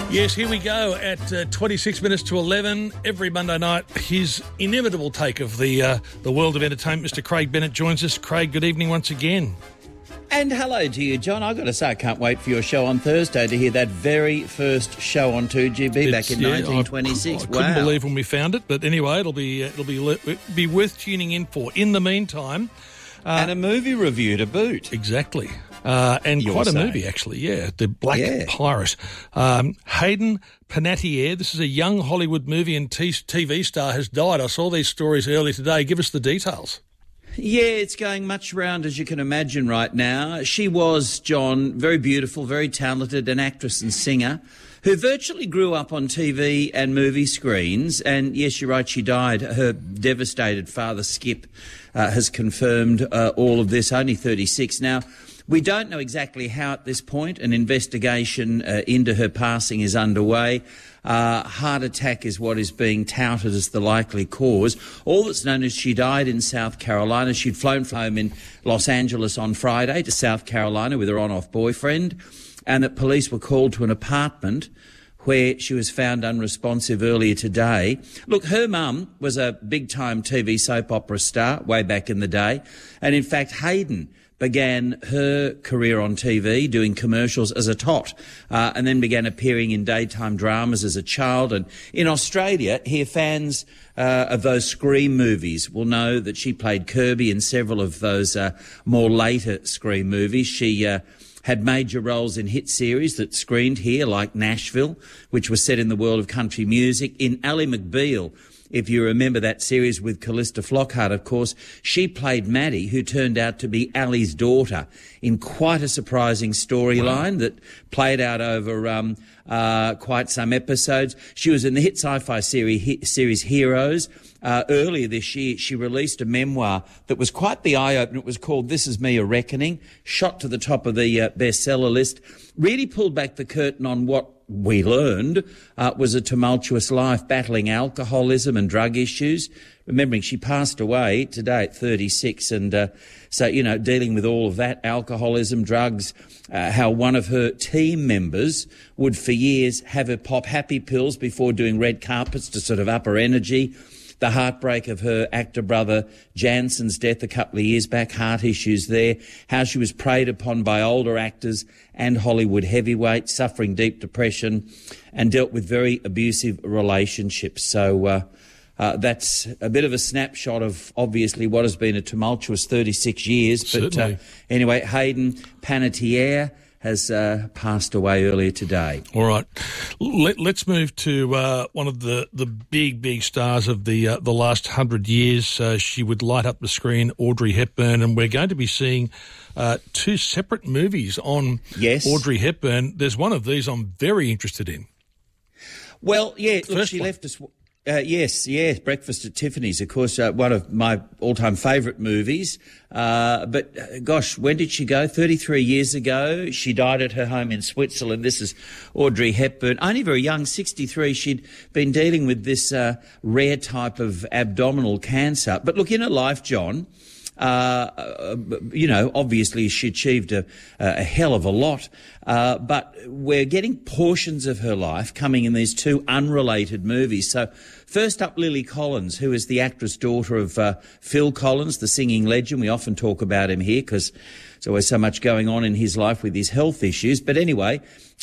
Yes, here we go at 26 minutes to 11 every Monday night. His inimitable take of the world of entertainment, Mr. Craig Bennett, joins us. Craig, good evening once again. And hello to you, John. I've got to say, I can't wait for your show on Thursday to hear that very first show on 2GB back in 1926. I couldn't believe when we found it, but anyway, it'll be worth tuning in for. In the meantime, and a movie review to boot. Exactly. And quite a movie, actually, yeah. The Black Pirate. Hayden Panettiere, this is a young Hollywood movie and TV star, has died. I saw these stories earlier today. Give us the details. Yeah, it's going much round, as you can imagine, right now. She was, John, very beautiful, very talented, an actress and singer who virtually grew up on TV and movie screens. And yes, you're right, she died. Her devastated father, Skip, has confirmed all of this, only 36 now. We don't know exactly how at this point. An investigation into her passing is underway. Heart attack is what is being touted as the likely cause. All that's known is she died in South Carolina. She'd flown home in Los Angeles on Friday to South Carolina with her on-off boyfriend, and that police were called to an apartment where she was found unresponsive earlier today. Look, her mum was a big-time TV soap opera star way back in the day, and in fact, Hayden began her career on TV doing commercials as a tot, and then began appearing in daytime dramas as a child. And in Australia, here fans of those Scream movies will know that she played Kirby in several of those more later Scream movies. She had major roles in hit series that screened here, like Nashville, which was set in the world of country music. In Ally McBeal, if you remember that series with Callista Flockhart, of course, she played Maddie, who turned out to be Ally's daughter, in quite a surprising storyline that played out over quite some episodes. She was in the hit sci-fi series Heroes. Earlier this year, she released a memoir that was quite the eye-opener. It was called This Is Me, A Reckoning, shot to the top of the bestseller list. Really pulled back the curtain on what we learned was a tumultuous life, battling alcoholism and drug issues. Remembering she passed away today at 36, and so, you know, dealing with all of that, alcoholism, drugs, how one of her team members would for years have her pop happy pills before doing red carpets to sort of up her energy. The heartbreak of her actor brother Jansen's death a couple of years back, heart issues there, how she was preyed upon by older actors and Hollywood heavyweights, suffering deep depression, and dealt with very abusive relationships. So that's a bit of a snapshot of obviously what has been a tumultuous 36 years. But anyway, Hayden Panettiere has passed away earlier today. All right. Let's move to one of the big stars of the last 100 years. She would light up the screen, Audrey Hepburn, and we're going to be seeing two separate movies on Audrey Hepburn. There's one of these I'm very interested in. Well, yeah, look, she left us... Yes, Breakfast at Tiffany's, of course, one of my all-time favourite movies. But, gosh, when did she go? 33 years ago. She died at her home in Switzerland. This is Audrey Hepburn. Only very young, 63. She'd been dealing with this rare type of abdominal cancer. But look, in her life, John... you know, obviously she achieved a hell of a lot, but we're getting portions of her life coming in these two unrelated movies. So first up, Lily Collins, who is the actress daughter of Phil Collins, the singing legend. We often talk about him here because there's always so much going on in his life with his health issues. But anyway,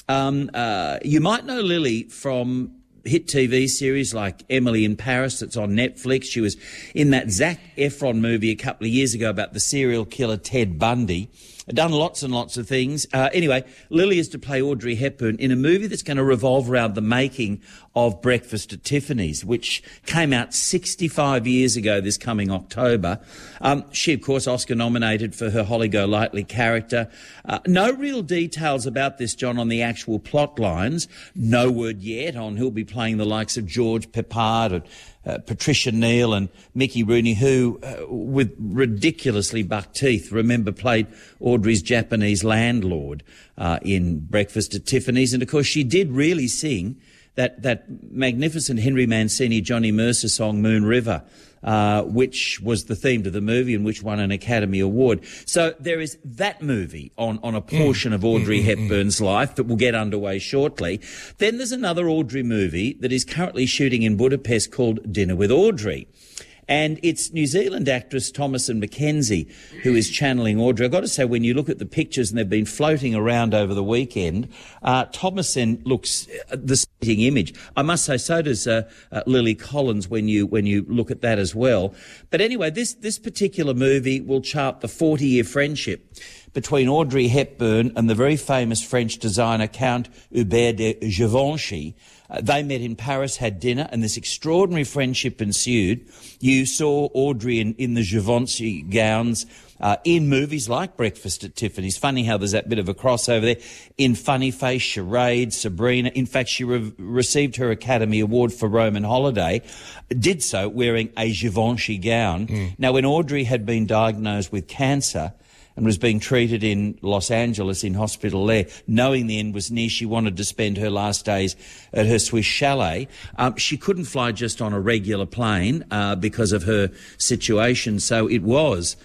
you might know Lily from hit TV series like Emily in Paris that's on Netflix. She was in that Zac Efron movie a couple of years ago about the serial killer Ted Bundy. Done lots and lots of things. Anyway, Lily is to play Audrey Hepburn in a movie that's going to revolve around the making of Breakfast at Tiffany's, which came out 65 years ago this coming October. She, of course, Oscar nominated for her Holly Golightly character. No real details about this, John, on the actual plot lines. No word yet on who'll be playing the likes of George Peppard and Patricia Neal and Mickey Rooney, who, with ridiculously buck teeth, remember played Audrey's Japanese landlord in Breakfast at Tiffany's. And, of course, she did really sing that magnificent Henry Mancini, Johnny Mercer song, Moon River, which was the theme to the movie and which won an Academy Award. So there is that movie on a portion of Audrey Hepburn's life that will get underway shortly. Then there's another Audrey movie that is currently shooting in Budapest called Dinner with Audrey. And it's New Zealand actress Thomasin McKenzie who is channeling Audrey. I've got to say, when you look at the pictures, and they've been floating around over the weekend, Thomasin looks the spitting image. I must say, so does Lily Collins when you look at that as well. But anyway, this particular movie will chart the 40-year friendship between Audrey Hepburn and the very famous French designer Count Hubert de Givenchy. They met in Paris, had dinner, and this extraordinary friendship ensued. You saw Audrey in the Givenchy gowns in movies like Breakfast at Tiffany's. Funny how there's that bit of a crossover there. In Funny Face, Charade, Sabrina. In fact, she received her Academy Award for Roman Holiday, did so wearing a Givenchy gown. Now, when Audrey had been diagnosed with cancer and was being treated in Los Angeles in hospital there, knowing the end was near, she wanted to spend her last days at her Swiss chalet. She couldn't fly just on a regular plane because of her situation, so it was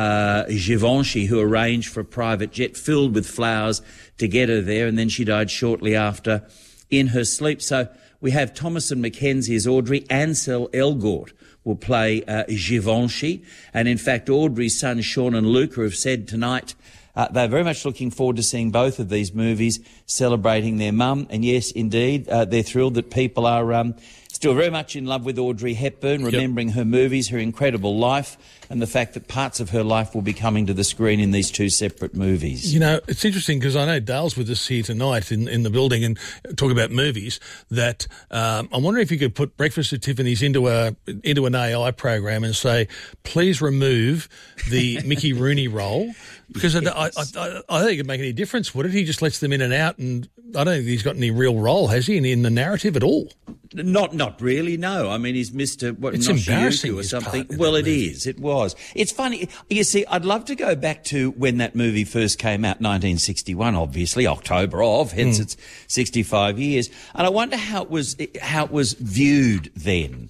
Givenchy who arranged for a private jet filled with flowers to get her there, and then she died shortly after in her sleep. So we have Thomasin McKenzie as Audrey. Ansel Elgort will play Givenchy. And in fact, Audrey's sons, Sean and Luca, have said tonight they're very much looking forward to seeing both of these movies, celebrating their mum. And yes, indeed, they're thrilled that people are still very much in love with Audrey Hepburn, remembering her movies, her incredible life, and the fact that parts of her life will be coming to the screen in these two separate movies. You know, it's interesting because I know Dale's with us here tonight in the building and talk about movies, that I'm wondering if you could put Breakfast at Tiffany's into an AI program and say, please remove the Mickey Rooney role, because yes. I don't think it'd make any difference, would it? He just lets them in and out, and I don't think he's got any real role, has he, in the narrative at all? Not really, no. I mean, he's Mr. It's embarrassing or something. Well, it is. It was. It's funny. You see, I'd love to go back to when that movie first came out, 1961, obviously, October of, hence it's 65 years. And I wonder how it was viewed then.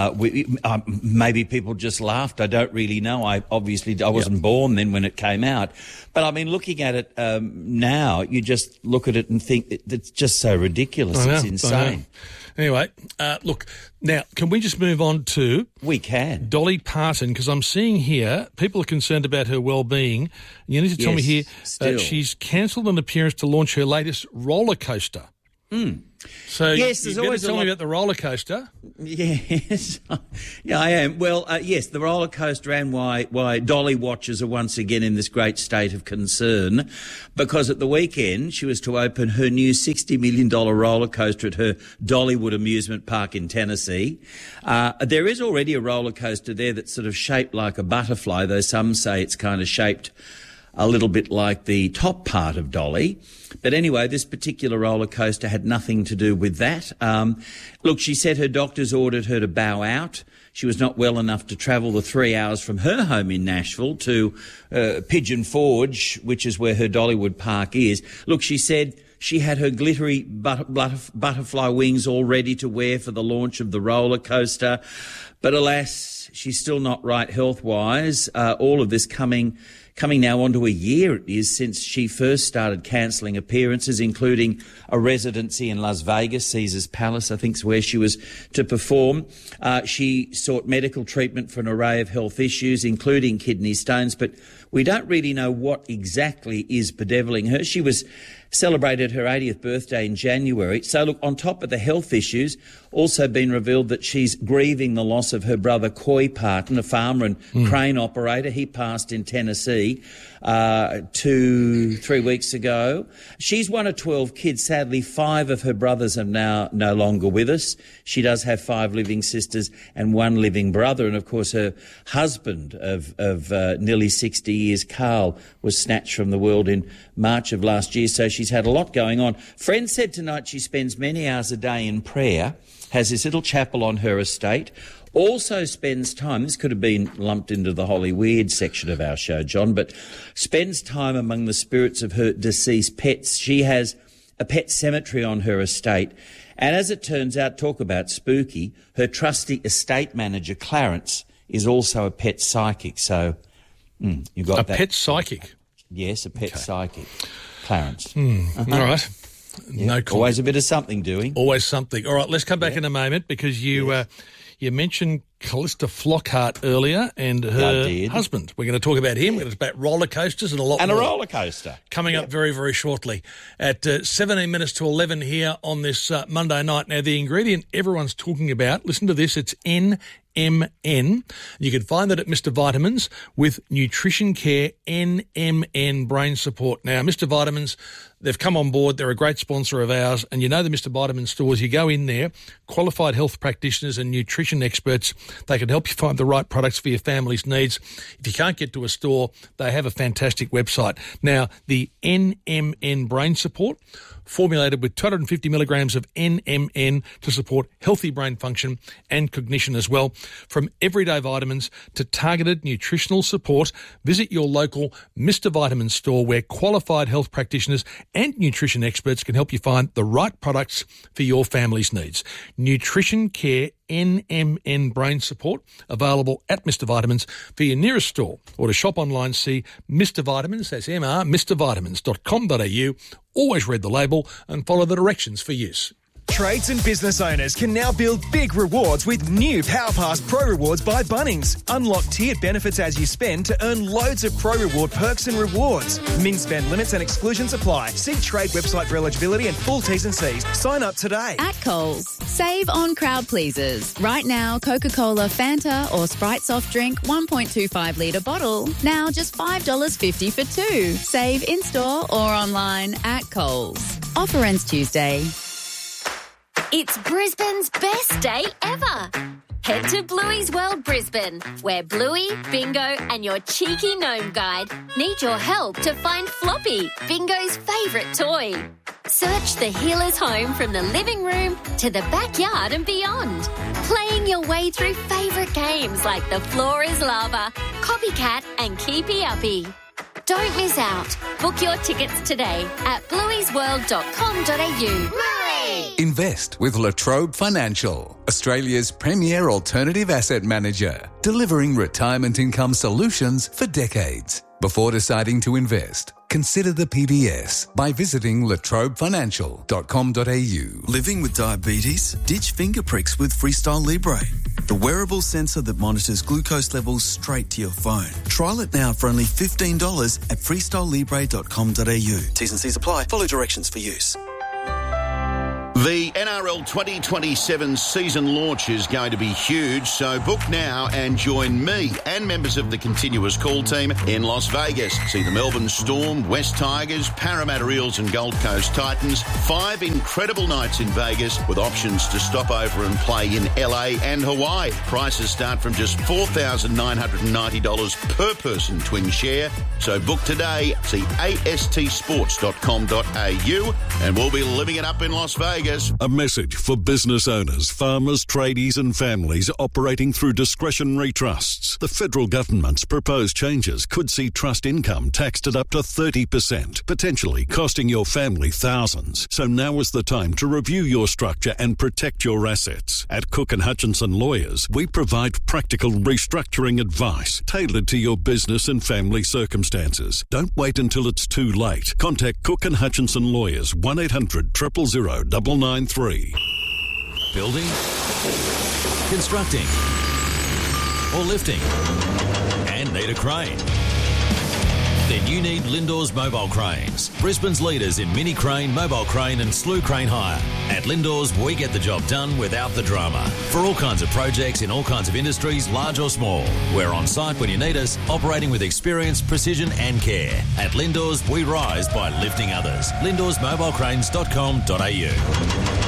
Maybe people just laughed. I don't really know. I wasn't born then when it came out. But I mean, looking at it now, you just look at it and think it's just so ridiculous. It's insane. Anyway, look, now, can we just move on to... We can. Dolly Parton, because I'm seeing here, people are concerned about her well-being. You need to tell me here, she's cancelled an appearance to launch her latest roller coaster. So yes, you better tell me about the roller coaster. Yes, yeah, I am. Well, yes, the roller coaster, and why Dolly watchers are once again in this great state of concern, because at the weekend she was to open her new $60 million roller coaster at her Dollywood amusement park in Tennessee. There is already a roller coaster there that's sort of shaped like a butterfly, though some say it's kind of shaped a little bit like the top part of Dolly. But anyway, this particular roller coaster had nothing to do with that. Look, she said her doctors ordered her to bow out. She was not well enough to travel the 3 hours from her home in Nashville to Pigeon Forge, which is where her Dollywood park is. Look, she said she had her glittery butterfly wings all ready to wear for the launch of the roller coaster. But alas, she's still not right health-wise. All of this coming now onto a year it is since she first started cancelling appearances, including a residency in Las Vegas, Caesars Palace, I think is where she was to perform. She sought medical treatment for an array of health issues, including kidney stones, but we don't really know what exactly is bedeviling her. She celebrated her 80th birthday in January. So look, on top of the health issues, also been revealed that she's grieving the loss of her brother Coy Parton, a farmer and crane operator. He passed in Tennessee 2-3 weeks ago. She's one of 12 kids. Sadly, 5 of her brothers are now no longer with us. She does have 5 living sisters and 1 living brother. And of course, her husband of nearly 60 years, Carl, was snatched from the world in March of last year. So she's had a lot going on. Friend said tonight she spends many hours a day in prayer, has this little chapel on her estate, also spends time, this could have been lumped into the Holy Weird section of our show, John, but spends time among the spirits of her deceased pets. She has a pet cemetery on her estate. And as it turns out, talk about spooky, her trusty estate manager, Clarence, is also a pet psychic. So you got that. A pet psychic? Yes, a pet psychic. Clarence. All right. Yeah. No comment. Always a bit of something doing. Always something. All right, let's come back in a moment because you mentioned Callista Flockhart earlier and her husband. We're going to talk about him. We're going to talk about roller coasters and a lot more. And a roller coaster. Coming up very, very shortly at 17 minutes to 11 here on this Monday night. Now, the ingredient everyone's talking about, listen to this, it's NMN. You can find that at Mr. Vitamins with Nutrition Care NMN Brain Support. Now, Mr. Vitamins, they've come on board. They're a great sponsor of ours. And you know the Mr. Vitamins stores, you go in there, qualified health practitioners and nutrition experts, they can help you find the right products for your family's needs. If you can't get to a store, they have a fantastic website. Now, the NMN Brain Support, formulated with 250 milligrams of NMN to support healthy brain function and cognition as well. From everyday vitamins to targeted nutritional support, visit your local Mr. Vitamins store where qualified health practitioners and nutrition experts can help you find the right products for your family's needs. Nutrition Care NMN Brain Support, available at Mr. Vitamins for your nearest store, or to shop online, see Mr. Vitamins, that's mrvitamins.com.au. Always read the label and follow the directions for use. Trades and business owners can now build big rewards with new PowerPass Pro Rewards by Bunnings. Unlock tiered benefits as you spend to earn loads of Pro Reward perks and rewards. Min spend limits and exclusions apply. See trade website for eligibility and full T's and C's. Sign up today. At Coles, save on crowd pleasers. Right now, Coca-Cola, Fanta or Sprite soft drink 1.25 litre bottle. Now just $5.50 for two. Save in-store or online at Coles. Offer ends Tuesday. It's Brisbane's best day ever. Head to Bluey's World Brisbane, where Bluey, Bingo and your cheeky gnome guide need your help to find Floppy, Bingo's favourite toy. Search the healer's home from the living room to the backyard and beyond, playing your way through favourite games like The Floor is Lava, Copycat and Keepy Uppy. Don't miss out. Book your tickets today at blueysworld.com.au. Invest with La Trobe Financial, Australia's premier alternative asset manager, delivering retirement income solutions for decades. Before deciding to invest, consider the PBS by visiting latrobefinancial.com.au. Living with diabetes? Ditch finger pricks with Freestyle Libre, the wearable sensor that monitors glucose levels straight to your phone. Trial it now for only $15 at freestylelibre.com.au. T's and C's apply. Follow directions for use. The NRL 2027 season launch is going to be huge, so book now and join me and members of the continuous call team in Las Vegas. See the Melbourne Storm, West Tigers, Parramatta Eels and Gold Coast Titans. 5 incredible nights in Vegas with options to stop over and play in LA and Hawaii. Prices start from just $4,990 per person twin share. So book today. See astsports.com.au and we'll be living it up in Las Vegas. A message for business owners, farmers, tradies and families operating through discretionary trusts. The federal government's proposed changes could see trust income taxed at up to 30%, potentially costing your family thousands. So now is the time to review your structure and protect your assets. At Cook & Hutchinson Lawyers, we provide practical restructuring advice tailored to your business and family circumstances. Don't wait until it's too late. Contact Cook & Hutchinson Lawyers, 1-800-000-993. Building, constructing, or lifting, and need a crane? Then you need Lindor's Mobile Cranes, Brisbane's leaders in mini crane, mobile crane and slew crane hire. At Lindor's, we get the job done without the drama. For all kinds of projects in all kinds of industries, large or small. We're on site when you need us, operating with experience, precision and care. At Lindor's, we rise by lifting others. Lindor'sMobileCranes.com.au.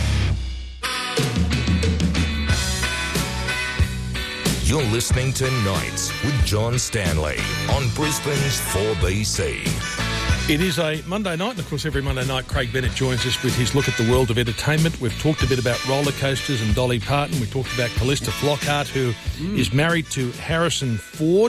You're listening to Nights with John Stanley on Brisbane's 4BC. It is a Monday night, and of course every Monday night Craig Bennett joins us with his look at the world of entertainment. We've talked a bit about roller coasters and Dolly Parton. We talked about Callista Flockhart, who is married to Harrison Ford.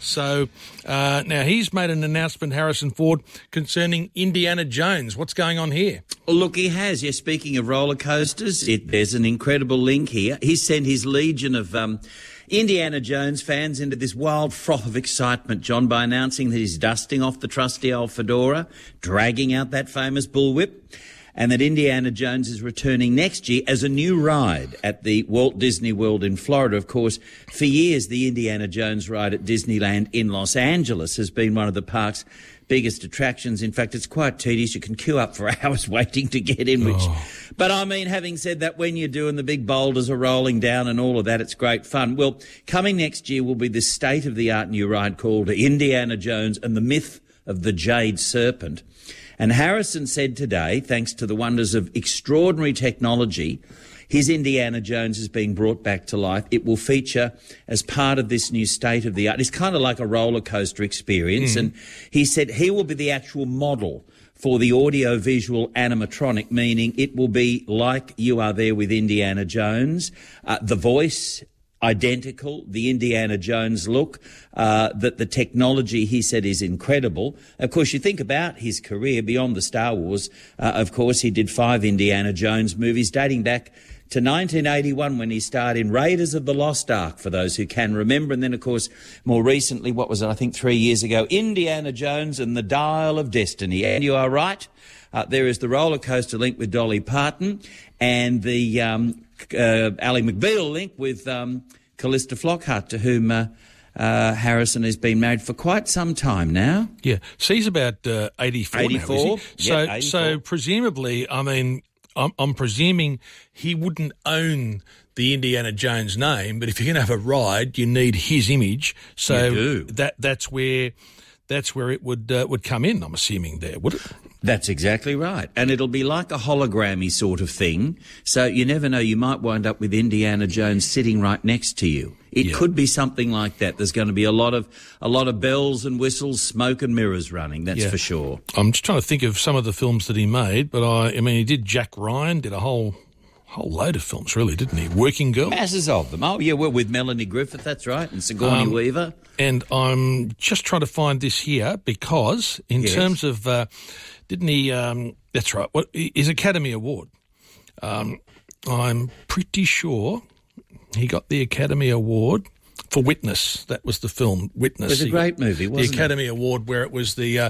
So now he's made an announcement, Harrison Ford, concerning Indiana Jones. What's going on here? Well, look, he has. Yeah, speaking of roller coasters, there's an incredible link here. He sent his legion of Indiana Jones fans into this wild froth of excitement, John, by announcing that he's dusting off the trusty old fedora, dragging out that famous bullwhip, and that Indiana Jones is returning next year as a new ride at the Walt Disney World in Florida. Of course, for years, the Indiana Jones ride at Disneyland in Los Angeles has been one of the park's biggest attractions. In fact, it's quite tedious. You can queue up for hours waiting to get in, which... But I mean, having said that, when you're doing the big boulders are rolling down and all of that, it's great fun. Well, coming next year will be this state-of-the-art new ride called Indiana Jones and the Myth of the Jade Serpent. And Harrison said today, thanks to the wonders of extraordinary technology, his Indiana Jones is being brought back to life. It will feature as part of this new state-of-the-art. It's kind of like a roller coaster experience. And he said he will be the actual model for the audio-visual animatronic, meaning it will be like you are there with Indiana Jones. The voice, identical, the Indiana Jones look, that the technology, he said, is incredible. Of course, you think about his career beyond the Star Wars. Of course, he did 5 Indiana Jones movies dating back to 1981 when he starred in Raiders of the Lost Ark, for those who can remember. And then, of course, more recently, what was it, I think 3 years ago, Indiana Jones and the Dial of Destiny. And you are right, there is the roller coaster link with Dolly Parton and the Ally McBeal link with Callista Flockhart, to whom Harrison has been married for quite some time now. Yeah, so he's about 84 now, is he? Yeah, 84. So presumably, I mean, I'm presuming he wouldn't own the Indiana Jones name, but if you're going to have a ride, you need his image. So you do. That's where it would come in, I'm assuming, there, would it? That's exactly right. And it'll be like a hologrammy sort of thing. So you never know, you might wind up with Indiana Jones sitting right next to you. It could be something like that. There's going to be a lot of bells and whistles, smoke and mirrors running, that's for sure. I'm just trying to think of some of the films that he made, but I mean, he did Jack Ryan, did a whole load of films, really, didn't he? Working Girl. Masses of them. Oh, yeah, well, with Melanie Griffith, that's right, and Sigourney Weaver. And I'm just trying to find this here because in terms of, didn't he, that's right, his Academy Award. I'm pretty sure he got the Academy Award for Witness. That was the film, Witness. It was a great movie, wasn't it? The Academy Award where it was they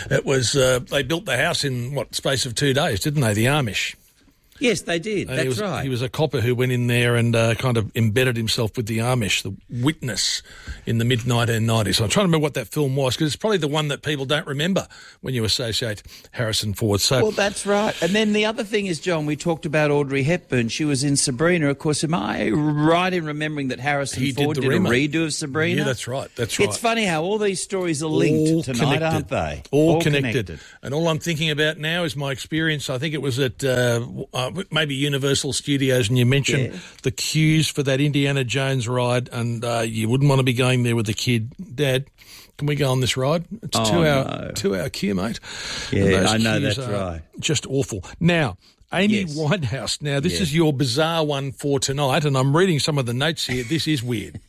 built the house in, space of 2 days, didn't they, the Amish? Yes, they did. That's right. He was a copper who went in there and kind of embedded himself with the Amish, the Witness, in the mid-1990s. So I'm trying to remember what that film was, because it's probably the one that people don't remember when you associate Harrison Ford. So, well, that's right. And then the other thing is, John, we talked about Audrey Hepburn. She was in Sabrina. Of course, am I right in remembering that Harrison Ford did a redo of Sabrina? Yeah, that's right. That's right. It's funny how all these stories are linked tonight, aren't they? All connected. And all I'm thinking about now is my experience. I think it was at maybe Universal Studios, and you mentioned the queues for that Indiana Jones ride, and you wouldn't want to be going there with the kid. Dad, can we go on this ride? It's a 2 hour queue, mate. Yeah, I know, that's right. Just awful. Now, Amy Winehouse. Now, this is your bizarre one for tonight, and I'm reading some of the notes here. This is weird.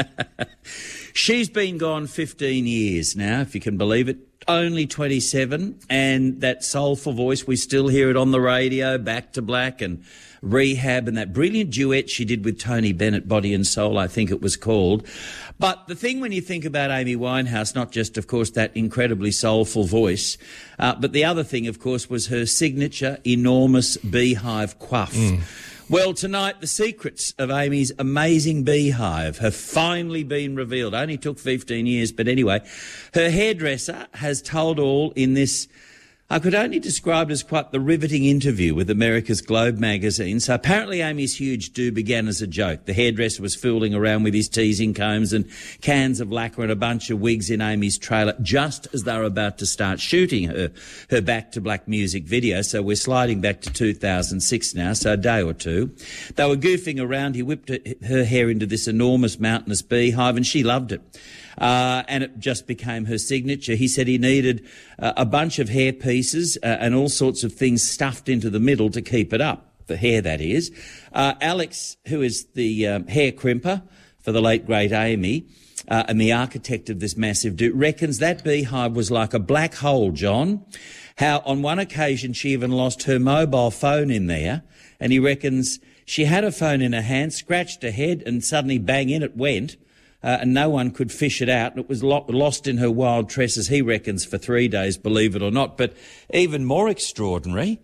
She's been gone 15 years now, if you can believe it. Only 27, and that soulful voice, we still hear it on the radio, Back to Black and Rehab, and that brilliant duet she did with Tony Bennett, Body and Soul, I think it was called. But the thing when you think about Amy Winehouse, not just, of course, that incredibly soulful voice, but the other thing, of course, was her signature enormous beehive coif. Well, tonight, the secrets of Amy's amazing beehive have finally been revealed. It only took 15 years, but anyway, her hairdresser has told all in this, I could only describe it as quite the riveting interview with America's Globe magazine. So apparently Amy's huge do began as a joke. The hairdresser was fooling around with his teasing combs and cans of lacquer and a bunch of wigs in Amy's trailer just as they were about to start shooting her Back to Black music video. So we're sliding back to 2006 now, so a day or two. They were goofing around. He whipped her hair into this enormous mountainous beehive, and she loved it. And it just became her signature. He said he needed a bunch of hair pieces and all sorts of things stuffed into the middle to keep it up, the hair that is. Alex, who is the hair crimper for the late, great Amy, and the architect of this massive do, reckons that beehive was like a black hole, John. How on one occasion she even lost her mobile phone in there, and he reckons she had her phone in her hand, scratched her head, and suddenly bang, in it went. And no one could fish it out. It was lost in her wild tresses, he reckons, for 3 days, believe it or not. But even more extraordinary,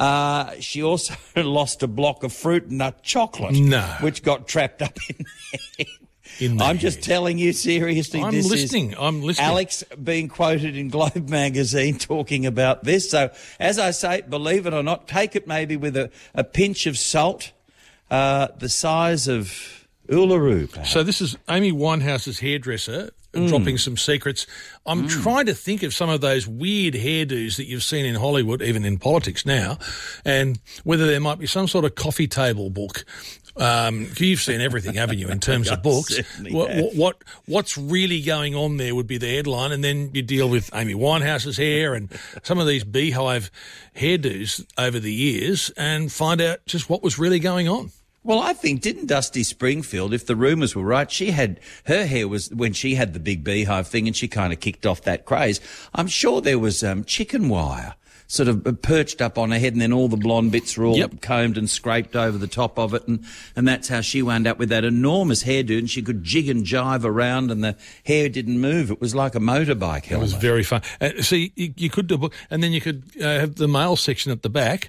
she also lost a block of fruit and nut chocolate, which got trapped up in there. I'm just telling you seriously. I'm listening. Alex being quoted in Globe magazine talking about this. So, as I say, believe it or not, take it maybe with a pinch of salt, the size of Uluru, perhaps. So this is Amy Winehouse's hairdresser dropping some secrets. I'm trying to think of some of those weird hairdos that you've seen in Hollywood, even in politics now, and whether there might be some sort of coffee table book. You've seen everything, haven't you, in terms of books? What's really going on there would be the headline, and then you deal with Amy Winehouse's hair and some of these beehive hairdos over the years and find out just what was really going on. Well, I think, didn't Dusty Springfield, if the rumours were right, her hair was when she had the big beehive thing and she kind of kicked off that craze. I'm sure there was chicken wire sort of perched up on her head, and then all the blonde bits were all combed and scraped over the top of it, and that's how she wound up with that enormous hairdo, and she could jig and jive around and the hair didn't move. It was like a motorbike helmet. It was very fun. See, you could do, and then you could have the male section at the back,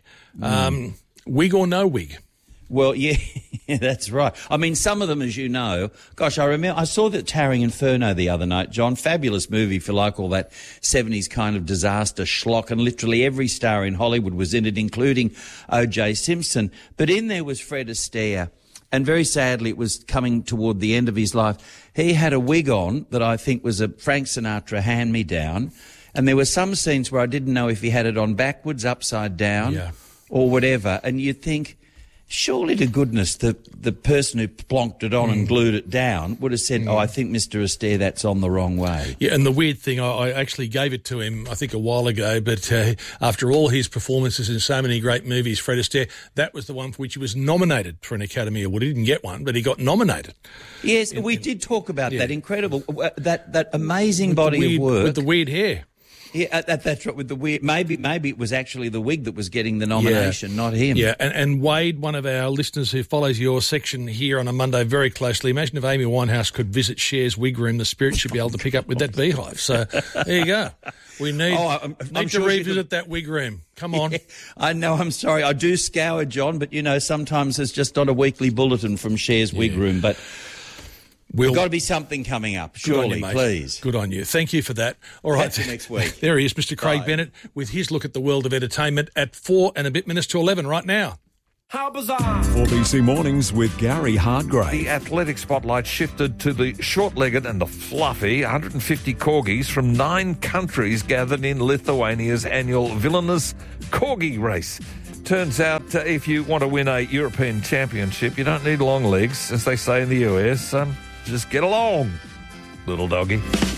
wig or no wig. Well, yeah, that's right. I mean, some of them, as you know, gosh, I remember, I saw that Towering Inferno the other night, John. Fabulous movie for like all that 70s kind of disaster schlock, and literally every star in Hollywood was in it, including O.J. Simpson. But in there was Fred Astaire, and very sadly it was coming toward the end of his life. He had a wig on that I think was a Frank Sinatra hand-me-down, and there were some scenes where I didn't know if he had it on backwards, upside down, or whatever, and you'd think, surely to goodness the person who plonked it on and glued it down would have said, I think, Mr. Astaire, that's on the wrong way. Yeah, and the weird thing, I actually gave it to him, I think, a while ago, but after all his performances in so many great movies, Fred Astaire, that was the one for which he was nominated for an Academy Award. He didn't get one, but he got nominated. Yes, we did talk about that incredible, that amazing body of work. With the weird hair. Yeah, that's right. With the weird, maybe it was actually the wig that was getting the nomination, not him. Yeah, and Wade, one of our listeners who follows your section here on a Monday very closely, imagine if Amy Winehouse could visit Cher's wig room, the spirit should be able to pick up with that beehive. So there you go. We need, I'm to revisit that wig room. Come on. Yeah, I know, I'm sorry. I do scour, John, but, you know, sometimes it's just not a weekly bulletin from Cher's wig room, but... There's got to be something coming up, surely, you, please. Good on you. Thank you for that. All right. Catch you next week. There he is, Mr. Craig Bennett, with his look at the world of entertainment at 4 and a bit minutes to 11 right now. How bizarre. 4BC Mornings with Gary Hardgrave. The athletic spotlight shifted to the short-legged and the fluffy 150 corgis from 9 countries gathered in Lithuania's annual Vilnius Corgi Race. Turns out if you want to win a European championship, you don't need long legs, as they say in the US. Just get along, little doggy.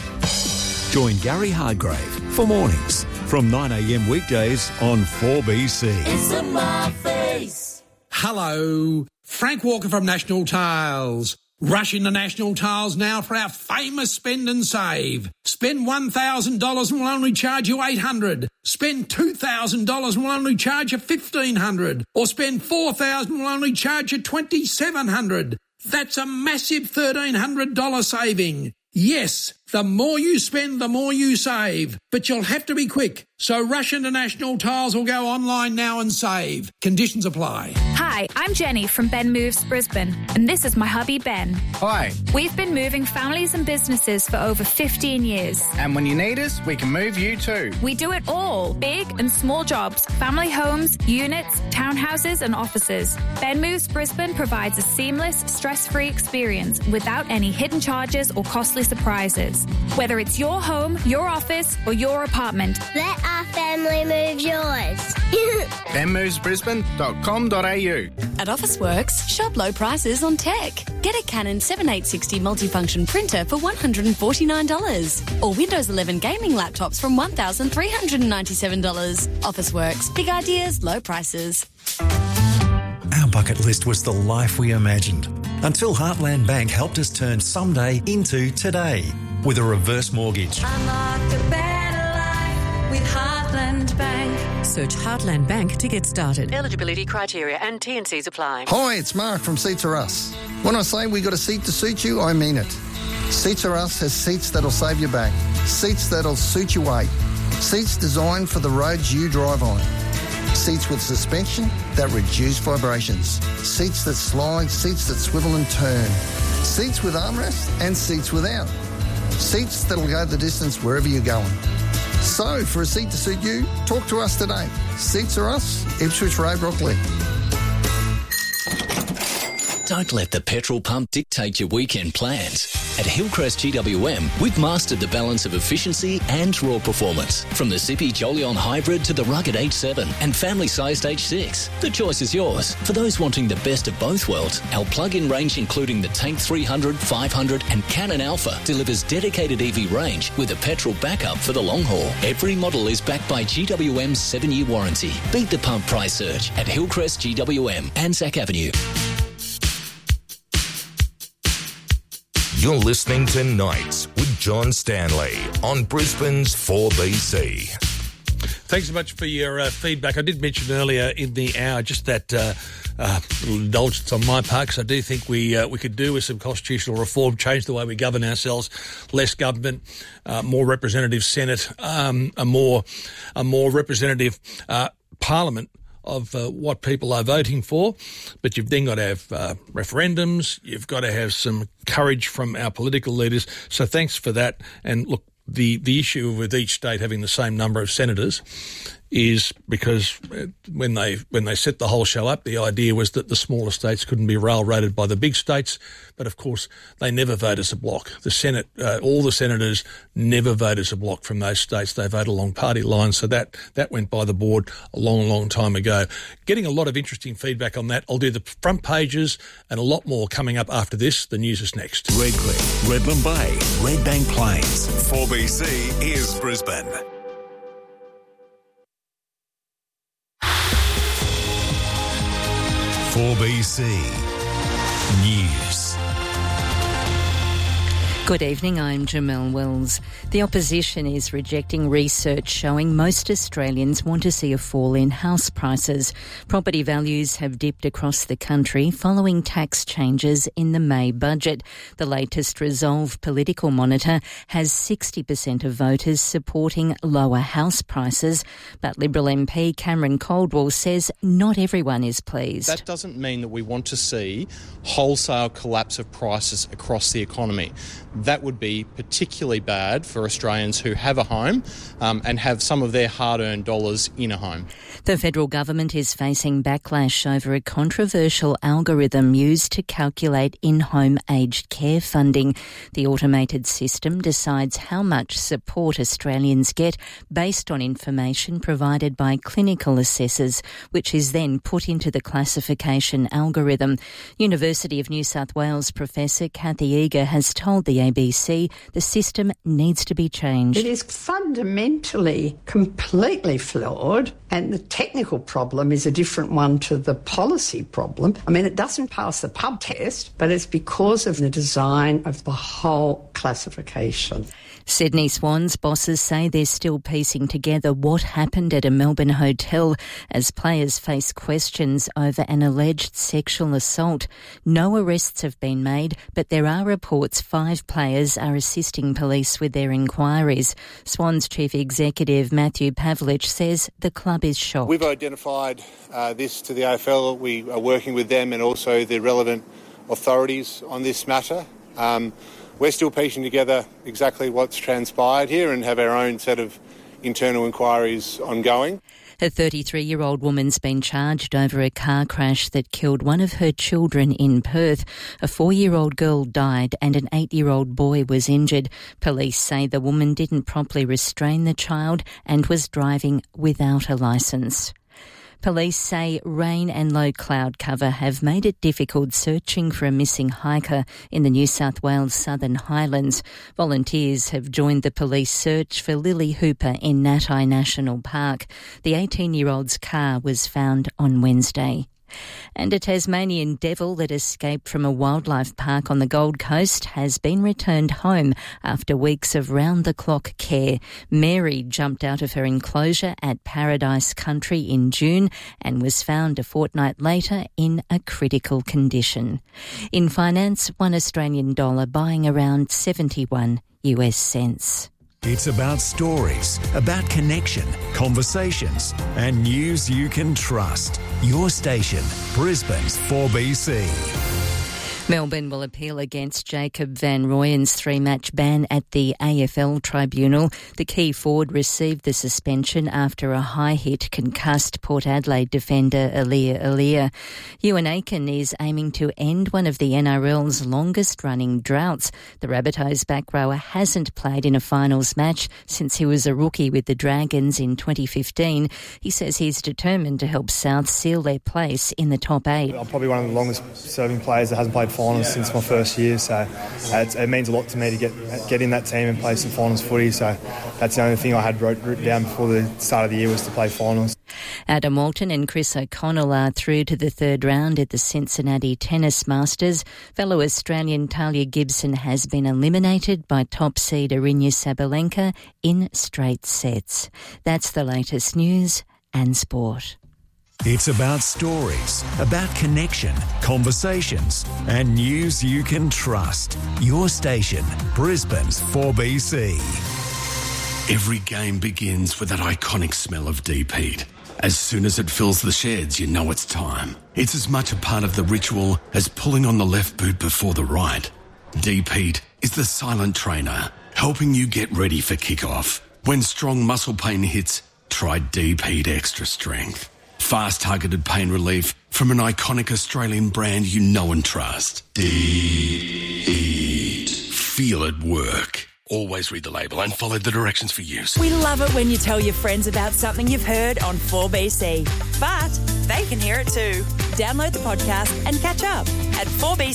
Join Gary Hardgrave for mornings from 9 a.m. weekdays on 4BC. It's in my face. Hello, Frank Walker from National Tiles. Rush into National Tiles now for our famous spend and save. Spend $1,000 and we'll only charge you $800. Spend $2,000 and we'll only charge you $1,500. Or spend $4,000 and we'll only charge you $2,700. That's a massive $1,300 saving. Yes, the more you spend, the more you save. But you'll have to be quick. So rush into National Tiles or go online now and save. Conditions apply. Hi, I'm Jenny from Ben Moves Brisbane, and this is my hubby Ben. Hi. We've been moving families and businesses for over 15 years. And when you need us, we can move you too. We do it all. Big and small jobs, family homes, units, townhouses and offices. Ben Moves Brisbane provides a seamless, stress-free experience without any hidden charges or costly surprises. Whether it's your home, your office or your apartment. Let our family move yours. benmovesbrisbane.com.au. At Officeworks, shop low prices on tech. Get a Canon 7860 multifunction printer for $149. Or Windows 11 gaming laptops from $1,397. Officeworks. Big ideas, low prices. Our bucket list was the life we imagined. until Heartland Bank helped us turn someday into today with a reverse mortgage. Unlock a better life with Heartland Bank. Search Heartland Bank to get started. Eligibility criteria and T&Cs apply. Hi, it's Mark from Seats Are Us. When I say we got a seat to suit you, I mean it. Seats Are Us has seats that'll save your back, seats that'll suit your weight, seats designed for the roads you drive on, seats with suspension that reduce vibrations, seats that slide, seats that swivel and turn, seats with armrests and seats without, seats that'll go the distance wherever you're going. So, for a seat to suit you, talk to us today. Seats Are Us, Ipswich Road, Brooklyn. Don't let the petrol pump dictate your weekend plans. At Hillcrest GWM, we've mastered the balance of efficiency and raw performance. From the zippy Jolion Hybrid to the rugged H7 and family-sized H6. The choice is yours. For those wanting the best of both worlds, our plug-in range including the Tank 300, 500 and Cannon Alpha delivers dedicated EV range with a petrol backup for the long haul. Every model is backed by GWM's 7-year warranty. Beat the pump price surge at Hillcrest GWM, Anzac Avenue. You're listening to Nights with John Stanley on Brisbane's 4BC. Thanks so much for your feedback. I did mention earlier in the hour just that little indulgence on my part, because I do think we could do with some constitutional reform, change the way we govern ourselves, less government, more representative Senate, a more representative Parliament of what people are voting for. But you've then got to have referendums. You've got to have some courage from our political leaders. So thanks for that. And look, the issue with each state having the same number of senators is because when they set the whole show up, the idea was that the smaller states couldn't be railroaded by the big states. But of course, they never vote as a block. The Senate, all the senators never vote as a block from those states. They vote along party lines. So that went by the board a long, long time ago. Getting a lot of interesting feedback on that. I'll do the front pages and a lot more coming up after this. The news is next. Redcliffe, Redland Bay, Redbank Plains. 4BC is Brisbane. BC News. Good evening, I'm Jamelle Wells. The opposition is rejecting research showing most Australians want to see a fall in house prices. Property values have dipped across the country following tax changes in the May budget. The latest Resolve political monitor has 60% of voters supporting lower house prices, but Liberal MP Cameron Caldwell says not everyone is pleased. That doesn't mean that we want to see wholesale collapse of prices across the economy. That would be particularly bad for Australians who have a home and have some of their hard-earned dollars in a home. The federal government is facing backlash over a controversial algorithm used to calculate in-home aged care funding. The automated system decides how much support Australians get based on information provided by clinical assessors, which is then put into the classification algorithm. University of New South Wales Professor Kathy Eager has told the ABC the system needs to be changed. It is fundamentally completely flawed, and the technical problem is a different one to the policy problem. I mean, it doesn't pass the pub test, but it's because of the design of the whole classification. Sydney Swans bosses say they're still piecing together what happened at a Melbourne hotel as players face questions over an alleged sexual assault. No arrests have been made, but there are reports 5 players are assisting police with their inquiries. Swans Chief Executive Matthew Pavlich says the club is shocked. We've identified this to the AFL. We are working with them and also the relevant authorities on this matter. We're still piecing together exactly what's transpired here and have our own set of internal inquiries ongoing. A 33-year-old woman's been charged over a car crash that killed one of her children in Perth. A 4-year-old girl died and an 8-year-old boy was injured. Police say the woman didn't properly restrain the child and was driving without a licence. Police say rain and low cloud cover have made it difficult searching for a missing hiker in the New South Wales Southern Highlands. Volunteers have joined the police search for Lily Hooper in Natai National Park. The 18-year-old's car was found on Wednesday. And a Tasmanian devil that escaped from a wildlife park on the Gold Coast has been returned home after weeks of round-the-clock care. Mary jumped out of her enclosure at Paradise Country in June and was found a fortnight later in a critical condition. In finance, $1 Australian buying around 71 US cents. It's about stories, about connection, conversations, and news you can trust. Your station, Brisbane's 4BC. Melbourne will appeal against Jacob Van Rooyen's 3-match ban at the AFL tribunal. The key forward received the suspension after a high-hit concussed Port Adelaide defender Aliir. Ewan Aiken is aiming to end one of the NRL's longest-running droughts. The Rabbitohs back rower hasn't played in a finals match since he was a rookie with the Dragons in 2015. He says he's determined to help South seal their place in the top 8. I'm probably one of the longest-serving players that hasn't played finals since my first year, so it means a lot to me to get in that team and play some finals footy. So that's the only thing I had written down before the start of the year was to play finals. Adam Walton and Chris O'Connell are through to the third round at the Cincinnati Tennis Masters. Fellow Australian Talia Gibson has been eliminated by top seed Aryna Sabalenka in straight sets. That's the latest news and sport. It's about stories, about connection, conversations, and news you can trust. Your station, Brisbane's 4BC. Every game begins with that iconic smell of deep heat. As soon as it fills the sheds, you know it's time. It's as much a part of the ritual as pulling on the left boot before the right. Deep heat is the silent trainer, helping you get ready for kickoff. When strong muscle pain hits, try Deep Heat Extra Strength. Fast targeted pain relief from an iconic Australian brand you know and trust. Deep Heat. Feel it work. Always read the label and follow the directions for use. We love it when you tell your friends about something you've heard on 4BC. But they can hear it too. Download the podcast and catch up at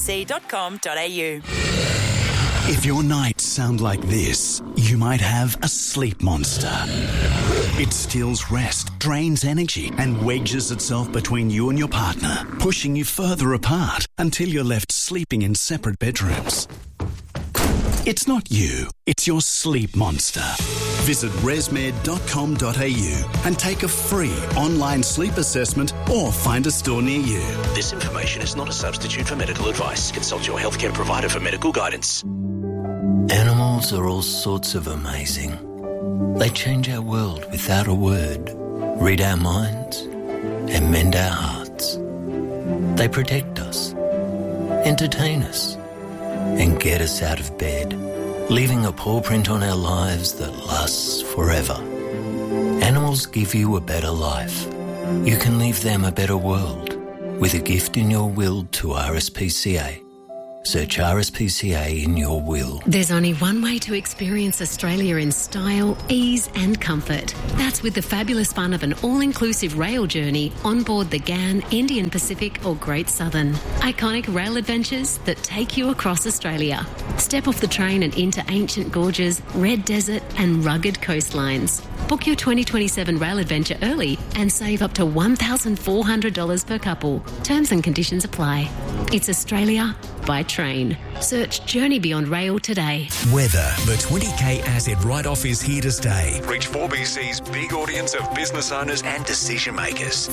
4bc.com.au. If your nights sound like this, you might have a sleep monster. It steals rest, drains energy, and wedges itself between you and your partner, pushing you further apart until you're left sleeping in separate bedrooms. It's not you, it's your sleep monster. Visit resmed.com.au and take a free online sleep assessment or find a store near you. This information is not a substitute for medical advice. Consult your healthcare provider for medical guidance. Animals are all sorts of amazing. They change our world without a word, read our minds, and mend our hearts. They protect us, entertain us, and get us out of bed, leaving a paw print on our lives that lasts forever. Animals give you a better life. You can leave them a better world with a gift in your will to RSPCA. Search RSPCA in your will. There's only one way to experience Australia in style, ease and comfort. That's with the fabulous fun of an all-inclusive rail journey on board the GAN, Indian Pacific or Great Southern. Iconic rail adventures that take you across Australia. Step off the train and into ancient gorges, red desert and rugged coastlines. Book your 2027 rail adventure early and save up to $1,400 per couple. Terms and conditions apply. It's Australia by train. Search Journey Beyond Rail today. Weather. The 20k asset write-off is here to stay. Reach 4BC's big audience of business owners and decision makers.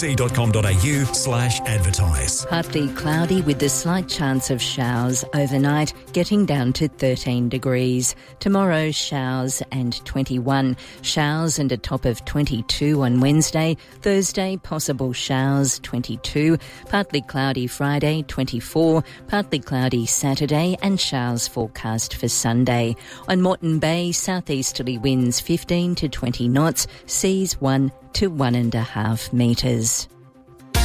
4bc.com.au/advertise. Partly cloudy with a slight chance of showers overnight, getting down to 13 degrees. Tomorrow, showers and 21. Showers and a top of 22 on Wednesday. Thursday, possible showers, 22. Partly cloudy Friday, 24. Partly cloudy Saturday and showers forecast for Sunday. On Moreton Bay, southeasterly winds 15 to 20 knots, seas 1 to 1.5 metres.